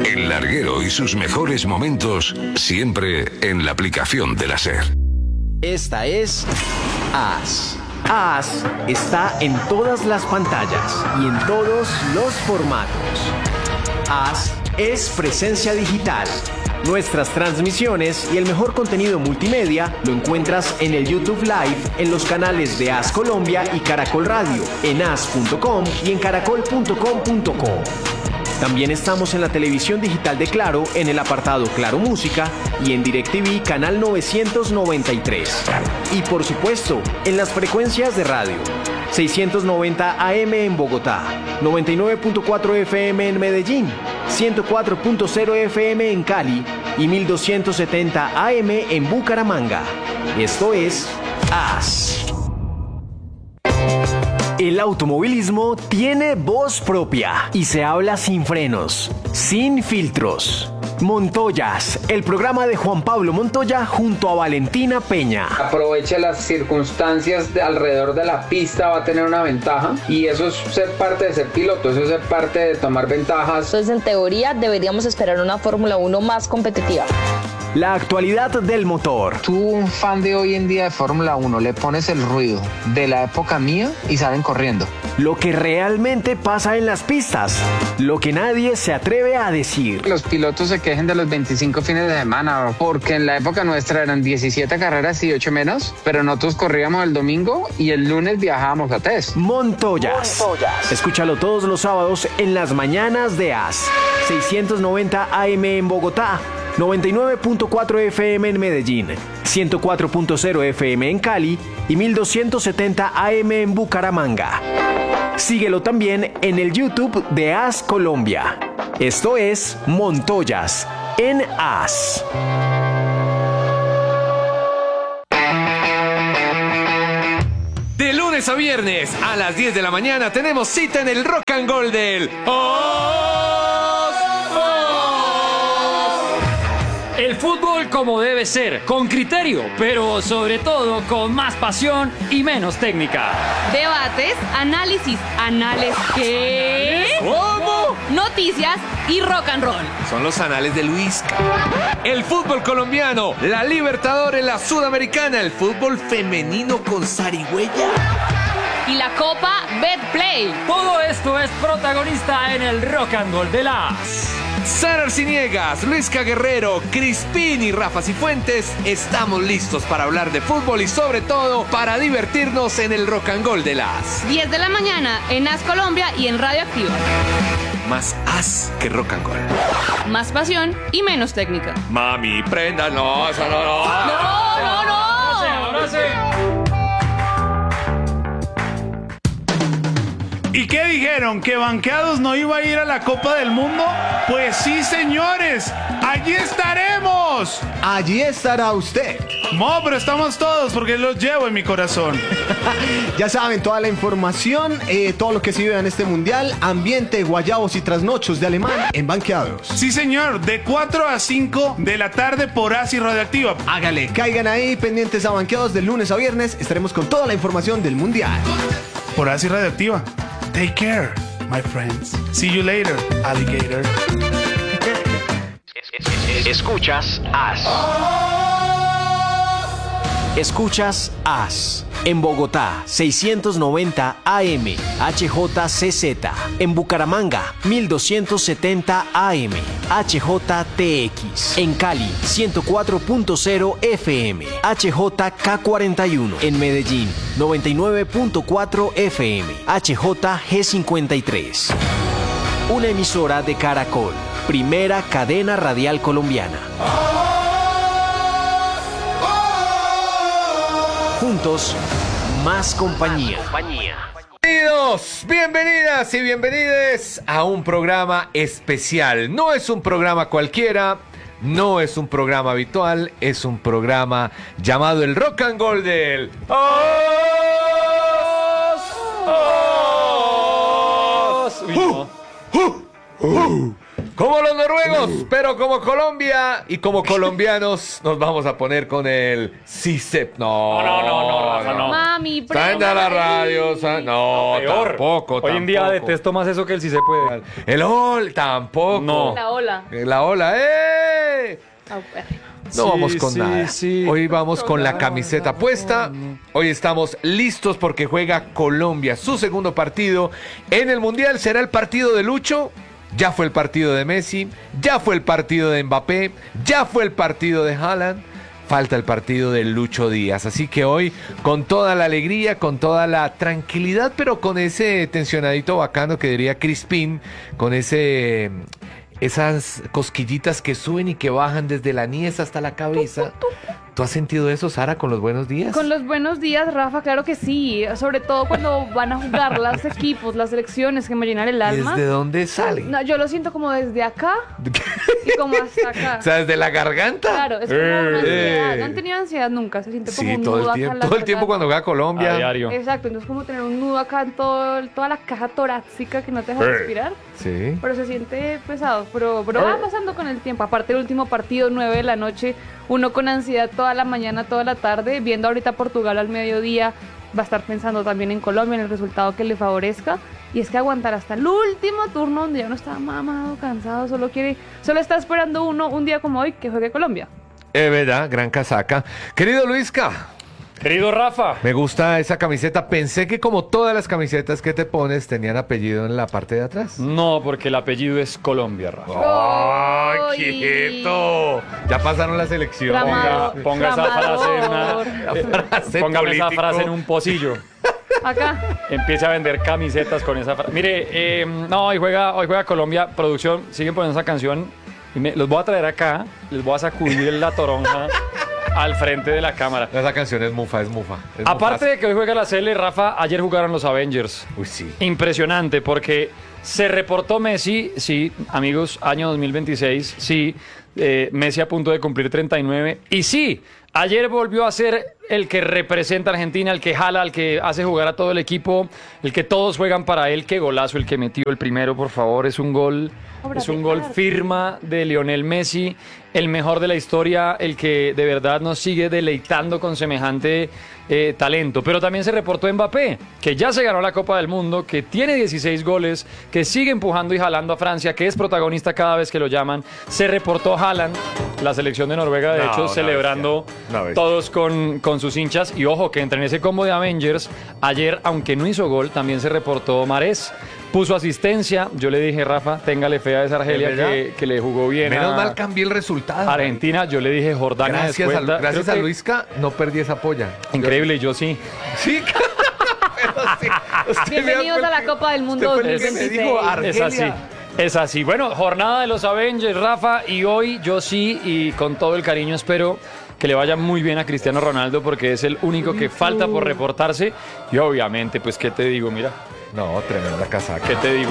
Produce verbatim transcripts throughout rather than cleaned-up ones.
El larguero y sus mejores momentos siempre en la aplicación de la SER. Esta es As. As está en todas las pantallas y en todos los formatos. As es presencia digital. Nuestras transmisiones y el mejor contenido multimedia lo encuentras en el YouTube Live, en los canales de As Colombia y Caracol Radio, en as punto com y en caracol punto com punto co. También estamos en la televisión digital de Claro, en el apartado Claro Música y en DirecTV canal novecientos noventa y tres. Y por supuesto, en las frecuencias de radio. seiscientos noventa A M en Bogotá, noventa y nueve punto cuatro F M en Medellín, ciento cuatro punto cero F M en Cali y mil doscientos setenta A M en Bucaramanga. Esto es As. El automovilismo tiene voz propia y se habla sin frenos, sin filtros. Montoyas, el programa de Juan Pablo Montoya junto a Valentina Peña. Aproveche las circunstancias de alrededor de la pista, va a tener una ventaja y eso es ser parte de ser piloto, eso es ser parte de tomar ventajas. Entonces, en teoría, deberíamos esperar una Fórmula uno más competitiva. La actualidad del motor. Tú, un fan de hoy en día de Fórmula uno, le pones el ruido de la época mía y salen corriendo. Lo que realmente pasa en las pistas. Lo que nadie se atreve a decir. Los pilotos se quejen de los veinticinco fines de semana, porque en la época nuestra eran diecisiete carreras y ocho menos, pero nosotros corríamos el domingo y el lunes viajábamos a test. Montoyas. Montoyas. Escúchalo todos los sábados en las mañanas de As. seiscientos noventa A M en Bogotá, noventa y nueve punto cuatro F M en Medellín, ciento cuatro punto cero F M en Cali y mil doscientos setenta A M en Bucaramanga. Síguelo también en el YouTube de As Colombia. Esto es Montoyas en As. De lunes a viernes a las diez de la mañana tenemos cita en el Rock and Roll del Os. El fútbol como debe ser, con criterio, pero sobre todo con más pasión y menos técnica. Debates, análisis, anales, ¿qué? ¿Cómo? Noticias y rock and roll. Son los anales de Luis. El fútbol colombiano, la Libertadores, la Sudamericana, el fútbol femenino con zarigüeya. Y la Copa Betplay. Todo esto es protagonista en el Rock and Roll de las... Sara Arciniegas, Luisca Guerrero, Crispín y Rafa Cifuentes, estamos listos para hablar de fútbol y sobre todo para divertirnos en el Rock and Roll de las diez de la mañana en As Colombia y en Radio Activa. Más as que rock and roll. Más pasión y menos técnica. Mami, prenda, no, eso no, no. No, no, no. Ahora sí, ahora sí. ¿Y qué dijeron? ¿Que Banqueados no iba a ir a la Copa del Mundo? Pues sí, señores, allí estaremos. Allí estará usted. No, pero estamos todos porque los llevo en mi corazón. Ya saben, toda la información, eh, todo lo que se vive en este mundial, ambiente, guayabos y trasnochos de alemán en Banqueados. Sí, señor, de cuatro a cinco de la tarde por As y Radioactiva. Hágale, caigan ahí pendientes a Banqueados de lunes a viernes. Estaremos con toda la información del mundial. Por As y Radioactiva. Take care, my friends. See you later, alligator. Escuchas As. Escuchas As. En Bogotá, seiscientos noventa A M, H J C Z. En Bucaramanga, mil doscientos setenta A M, H J T X. En Cali, ciento cuatro punto cero F M, H J K cuarenta y uno. En Medellín, noventa y nueve punto cuatro F M, H J G cincuenta y tres. Una emisora de Caracol, primera cadena radial colombiana. Juntos, más compañía. Bienvenidos, bienvenidas y bienvenides a un programa especial. No es un programa cualquiera, no es un programa habitual, es un programa llamado el Rock and Roll del Os. Os. Uy, no. Uh, uh, uh. Como los noruegos, pero como Colombia y como colombianos nos vamos a poner con el CICEP. No, No, no, no, no, Rafa, no. Mami, Prenda prenda la radio. sa- No, Peor. tampoco, Hoy en día tampoco. detesto más eso que el si se puede. El OL, tampoco. No. La ola. La ola, ¡eh! Au, perre. No Sí, vamos con sí, nada. sí. Hoy vamos con la camiseta puesta. Hoy estamos listos porque juega Colombia su segundo partido en el Mundial. Será el partido de Lucho. Ya fue el partido de Messi. Ya fue el partido de Mbappé. Ya fue el partido de Haaland. Falta el partido de Lucho Díaz. Así que hoy, con toda la alegría, con toda la tranquilidad, pero con ese tensionadito bacano que diría Crispín, con ese... esas cosquillitas que suben y que bajan desde la niez hasta la cabeza. ¿Tú has sentido eso, Sara, con los buenos días? Con los buenos días, Rafa, claro que sí. Sobre todo cuando van a jugar los equipos, las selecciones que me llenan el alma. ¿Desde dónde sale? No, yo lo siento como desde acá y como hasta acá. O sea, desde la garganta. Claro, es como una ansiedad. Eh. ¿No han tenido ansiedad nunca? Se siente como Sí, un todo nudo el acá tiempo. en la Todo el tiempo cuando garganta. juega Colombia. A diario. Exacto, entonces como tener un nudo acá en todo, toda la caja torácica que no te deja Eh. respirar. Sí. Pero se siente pesado, pero, pero va pasando con el tiempo. Aparte el último partido, nueve de la noche, uno con ansiedad toda la mañana, toda la tarde, viendo ahorita Portugal al mediodía, va a estar pensando también en Colombia, en el resultado que le favorezca. Y es que aguantar hasta el último turno donde ya uno está mamado, cansado, solo quiere, solo está esperando uno un día como hoy que juegue Colombia. Es verdad, gran casaca. Querido Luisca, Querido Rafa. me gusta esa camiseta. Pensé que como todas las camisetas que te pones tenían apellido en la parte de atrás. No, porque el apellido es Colombia, Rafa. ¡Ay, Ay. quieto! Ya pasaron las elecciones. Tramado. Ponga, ponga esa frase en Tramador. una, frase póngame esa político. frase en un pocillo. Acá. Empiece a vender camisetas con esa frase. Mire, eh, no, hoy juega, hoy juega Colombia. Producción, siguen poniendo esa canción. Y me, los voy a traer acá. Les voy a sacudir la toronja al frente de la cámara. Esa canción es mufa, es mufa. es Aparte mufaza. de que hoy juega la C L, Rafa, ayer jugaron los Avengers. Uy, sí. Impresionante, porque se reportó Messi, sí, amigos, año dos mil veintiséis, sí, eh, Messi a punto de cumplir treinta y nueve, y sí, ayer volvió a ser el que representa a Argentina, el que jala, el que hace jugar a todo el equipo, el que todos juegan para él. Qué golazo el que metió el primero, por favor, es un gol, Obra es un de gol arte. firma de Lionel Messi, el mejor de la historia, el que de verdad nos sigue deleitando con semejante eh, talento. Pero también se reportó Mbappé, que ya se ganó la Copa del Mundo, que tiene dieciséis goles, que sigue empujando y jalando a Francia, que es protagonista cada vez que lo llaman. Se reportó Haaland, la selección de Noruega, de No, hecho, una celebrando bestia, una bestia. todos con, con sus hinchas. Y ojo, que entre en ese combo de Avengers, ayer, aunque no hizo gol, también se reportó Marés. Puso asistencia. Yo le dije, Rafa, téngale fe a esa Argelia ¿Es verdad? que, que le jugó bien Menos a mal cambié el resultado. Argentina. Yo le dije, Jordania Gracias, a, descuenta. gracias Creo a que- Luisca, no perdí esa polla. Increíble, yo sí. Sí, pero sí. Usted me Bienvenidos fue a el la que- Copa del Mundo usted fue el que me dos mil dijo, veintiséis. Es Argelia. así. Es así. Bueno, jornada de los Avengers, Rafa, y hoy yo sí, y con todo el cariño espero que le vaya muy bien a Cristiano Ronaldo, porque es el único que falta por reportarse. Y obviamente, pues, ¿qué te digo? Mira, No, tremenda casaca. ¿qué te digo?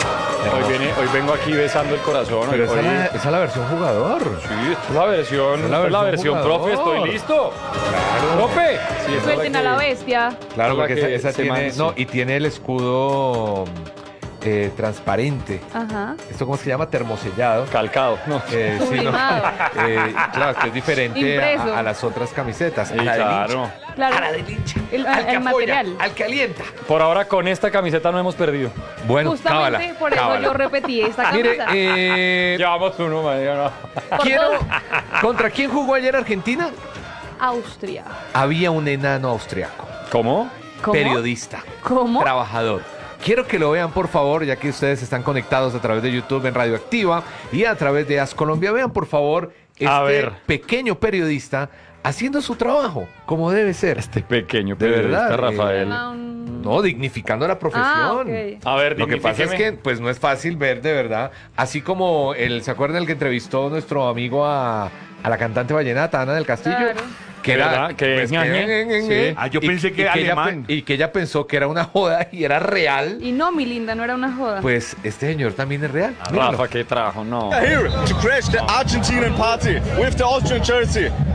Hoy, viene, hoy vengo aquí besando el corazón. Pero hoy, esa, es la, hoy- esa es la versión jugador. Sí, esta es la versión, Esta es la esta es la versión versión, profe, jugador. estoy listo. Profe. Sí, esa es Suelten la a la que- bestia. Claro, Esa porque es esa, la que esa se tiene. man- No, sí. y tiene el escudo eh, transparente. Ajá. ¿Esto cómo se llama? Termosellado. Calcado, no. Eh, sí, no. Sublimado. Eh, claro, que es diferente Impreso. a, a las otras camisetas. Sí, a la del claro. hincha. Claro. A la del hincha. El- al que el apoya, material. al que alienta. Por ahora con esta camiseta no hemos perdido. Bueno, Justamente cábala, por eso cábala. yo repetí esta Mire, camisa. eh, Llevamos uno, María, no. quiero. ¿Contra quién jugó ayer Argentina? Austria. Había un enano austriaco. ¿Cómo? ¿Cómo? Periodista. ¿Cómo? Trabajador. Quiero que lo vean, por favor, ya que ustedes están conectados a través de YouTube en Radioactiva y a través de As Colombia. Vean, por favor, este A ver. pequeño periodista haciendo su trabajo como debe ser. Este pequeño De periodista, verdad, Rafael. Ah, un- No, dignificando la profesión. Ah, ok. A ver, Lo que pasa es dignifíqueme. que pues no es fácil ver de verdad, así como el, ¿se acuerdan el que entrevistó nuestro amigo a, a la cantante vallenata, Ana del Castillo? Claro. Que ¿De era, verdad? Que pues, es ñañe. Sí. Ah, yo pensé que ella alemán. pe- y que ella pensó que era una joda y era real. Y no, mi linda, no era una joda. Pues este señor también es real. Míralo. Rafa, qué trabajo, no. Here to crash the Argentinian party with the Austrian jersey.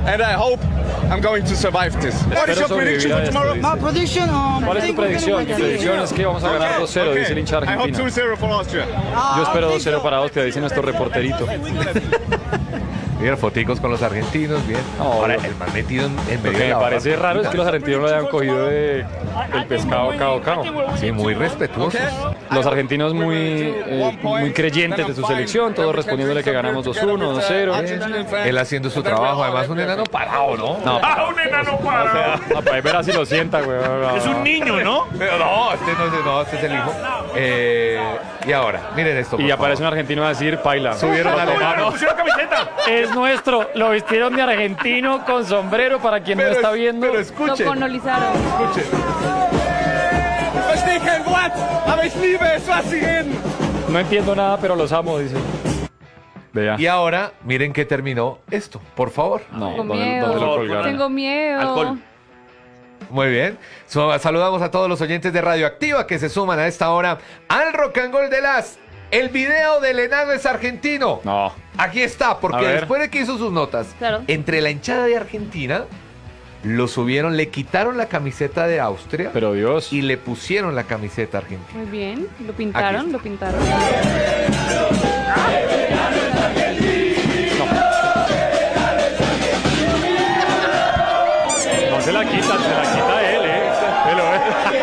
and I hope I'm going to survive this. What is Espero your prediction sobrevivir for a esto, tomorrow? dice. ¿Cuál es tu predicción? Tu predicción es que vamos a ganar dos cero, dice el hincha I hope argentino. two zero for Austria. Yo espero dos cero para Austria, dice nuestro reporterito. Mira, foticos con los argentinos, bien. No, Ahora, lo- el man metido en, en Lo medio que de me la parece barra. raro es que los argentinos lo hayan cogido de el pescado cao cao. Sí, muy respetuosos. Los argentinos muy, eh, muy creyentes de su selección, todos respondiéndole que ganamos dos uno, dos cero. Él haciendo su trabajo, además un enano parado, ¿no? No, ¡Ah, un enano parado! no, para ver así lo sienta, güey. Es un niño, ¿no? Pero no, este no es, no, este es el hijo. Eh, y ahora, miren esto. Y por aparece un favor. argentino a decir, paila. Subieron al enano. ¡Pusieron camiseta! Es nuestro, lo vistieron de argentino con sombrero para quien no está viendo. Pero Lo escuchen, colonizaron. escuchen. Verstehe kein Wort, aber ich liebe es, was sie reden. No entiendo nada, pero los amo, dice. Vea. Y ahora, miren que terminó esto, por favor. No, Tengo ¿dónde, miedo. dónde lo colgaron? Tengo miedo. Alcohol. Muy bien. So- saludamos a todos los oyentes de Radioactiva que se suman a esta hora al Rock and Roll de las. El video del enano es argentino. No. Aquí está, porque A ver. después de que hizo sus notas, Claro. entre la hinchada de Argentina, lo subieron, le quitaron la camiseta de Austria Pero Dios. y le pusieron la camiseta argentina. Muy bien. Lo Aquí pintaron, está. lo pintaron. No se la quitan, se la quitan.